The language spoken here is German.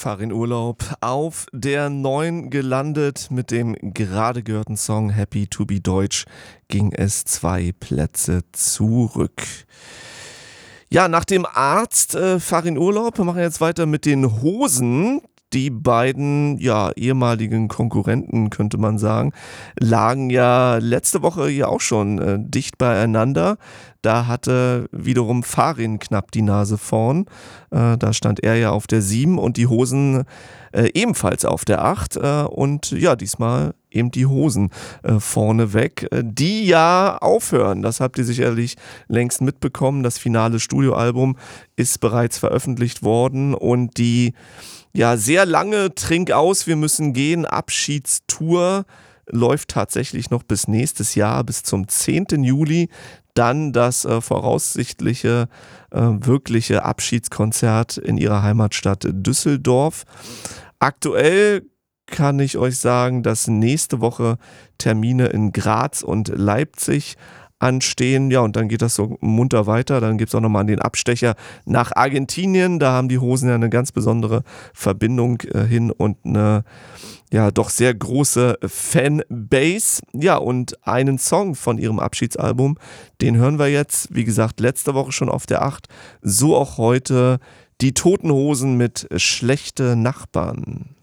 Fahr in Urlaub auf der 9 gelandet. Mit dem gerade gehörten Song Happy to be Deutsch ging es 2 Plätze zurück. Ja, nach dem Arzt Fahr in Urlaub. Wir machen jetzt weiter mit den Hosen. Die beiden, ja, ehemaligen Konkurrenten, könnte man sagen, lagen ja letzte Woche ja auch schon dicht beieinander. Da hatte wiederum Farin knapp die Nase vorn. Da stand er ja auf der 7 und die Hosen ebenfalls auf der 8. Und ja, diesmal eben die Hosen vorne weg, die ja aufhören. Das habt ihr sicherlich längst mitbekommen. Das finale Studioalbum ist bereits veröffentlicht worden und die sehr lange Trink aus, wir müssen gehen, Abschiedstour läuft tatsächlich noch bis nächstes Jahr, bis zum 10. Juli. Dann das voraussichtliche, wirkliche Abschiedskonzert in ihrer Heimatstadt Düsseldorf. Aktuell kann ich euch sagen, dass nächste Woche Termine in Graz und Leipzig anstehen. Ja, und dann geht das so munter weiter. Dann gibt es auch nochmal den Abstecher nach Argentinien. Da haben die Hosen ja eine ganz besondere Verbindung hin und eine doch sehr große Fanbase. Ja, und einen Song von ihrem Abschiedsalbum, den hören wir jetzt, wie gesagt, letzte Woche schon auf der 8. So auch heute die Toten Hosen mit Schlechte Nachbarn.